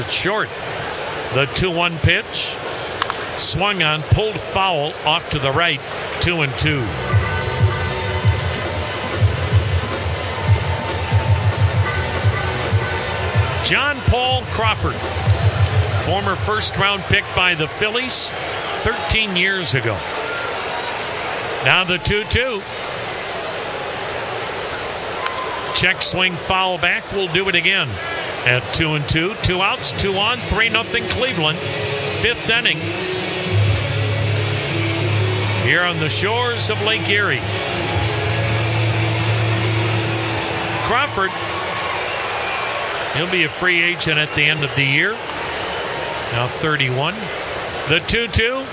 Short. The 2-1 pitch. Swung on, pulled foul off to the right. 2-2. John Paul Crawford, former first-round pick by the Phillies 13 years ago. Now the 2-2. Check swing, foul back. We'll do it again at 2-2. 2 outs, 2 on, 3-0 Cleveland. 5th inning here on the shores of Lake Erie. Crawford, he'll be a free agent at the end of the year. Now 31. The 2-2.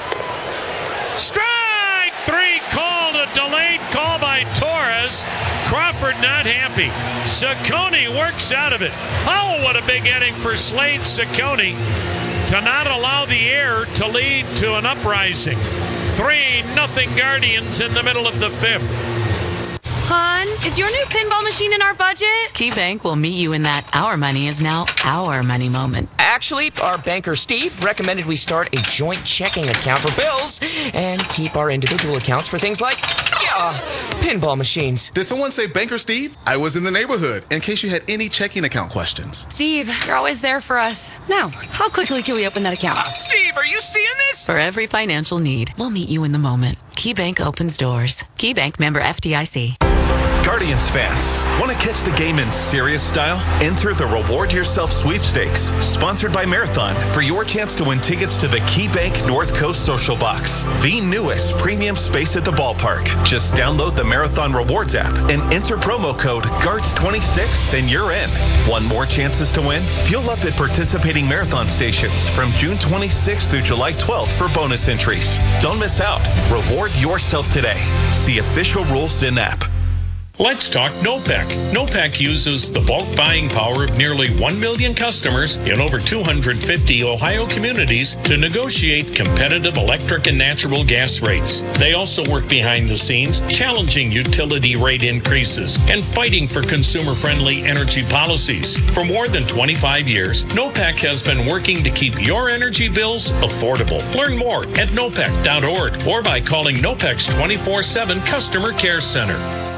Strike 3 called, a delayed call by Torres. Crawford not happy. Ciccone works out of it. Oh, what a big inning for Slade Ciccone to not allow the air to lead to an uprising. 3-0 Guardians in the middle of the 5th. Hon, is your new pinball machine in our budget? KeyBank will meet you in that our money is now our money moment. Actually, our banker Steve recommended we start a joint checking account for bills and keep our individual accounts for things like pinball machines. Did someone say Banker Steve? I was in the neighborhood in case you had any checking account questions. Steve, you're always there for us. Now, how quickly can we open that account? Steve, are you seeing this? For every financial need, we'll meet you in the moment. KeyBank opens doors. KeyBank, member FDIC. Guardians fans, want to catch the game in serious style? Enter the Reward Yourself Sweepstakes, sponsored by Marathon, for your chance to win tickets to the KeyBank North Coast Social Box, the newest premium space at the ballpark. Just download the Marathon Rewards app and enter promo code GUARDS26 and you're in. Want more chances to win? Fuel up at participating Marathon stations from June 26th through July 12th for bonus entries. Don't miss out. Reward yourself today. See official rules in-app. Let's talk NOPEC. NOPEC uses the bulk buying power of nearly 1 million customers in over 250 Ohio communities to negotiate competitive electric and natural gas rates. They also work behind the scenes, challenging utility rate increases and fighting for consumer-friendly energy policies. For more than 25 years, NOPEC has been working to keep your energy bills affordable. Learn more at nopec.org or by calling NOPEC's 24/7 Customer Care Center.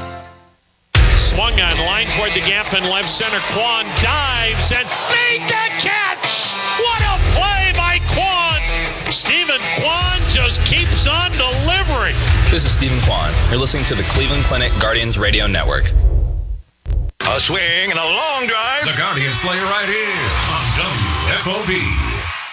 Swung on line toward the gap in left center. Kwan dives and made the catch. What a play by Kwan. Stephen Kwan just keeps on delivering. This is Stephen Kwan. You're listening to the Cleveland Clinic Guardians Radio Network. A swing and a long drive. The Guardians play right here on WFOB.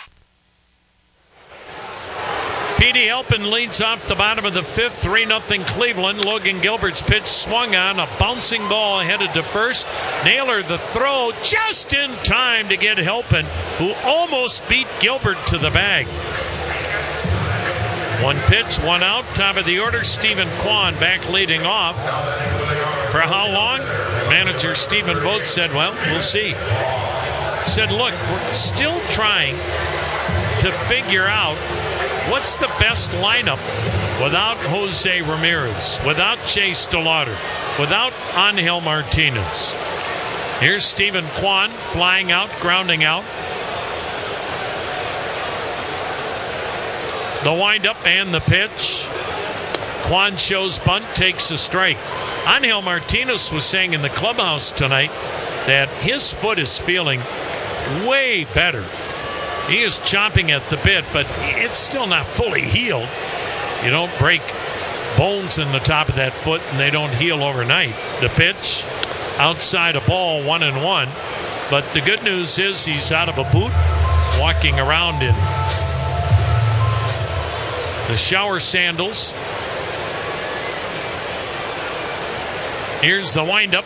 Petey Halpin leads off the bottom of the 5th, 3-0 Cleveland. Logan Gilbert's pitch swung on, a bouncing ball headed to first. Naylor the throw just in time to get Halpin, who almost beat Gilbert to the bag. 1 pitch, 1 out, top of the order. Stephen Kwan back leading off. For how long? Manager Stephen Vogt said, well, we'll see. Said, look, we're still trying to figure out what's the best lineup without Jose Ramirez, without Chase DeLauder, without Angel Martinez. Here's Stephen Kwan flying out, grounding out. The windup and the pitch. Kwan shows bunt, takes a strike. Angel Martinez was saying in the clubhouse tonight that his foot is feeling way better. He is chomping at the bit, but it's still not fully healed. You don't break bones in the top of that foot and they don't heal overnight. The pitch, outside a ball, 1-1. But the good news is he's out of a boot, walking around in the shower sandals. Here's the windup.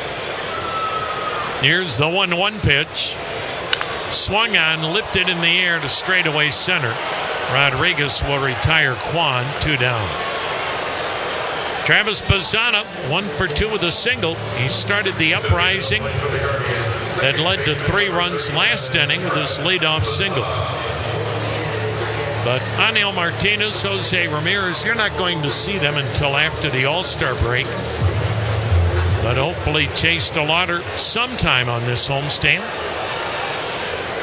Here's the 1-1 pitch. Swung on, lifted in the air to straightaway center. Rodriguez will retire Kwan, 2 down. Travis Bazzana, 1 for 2 with a single. He started the uprising that led to 3 runs last inning with his leadoff single. But Angel Martinez, Jose Ramirez, you're not going to see them until after the All-Star break. But hopefully Chase DeLauder sometime on this homestand.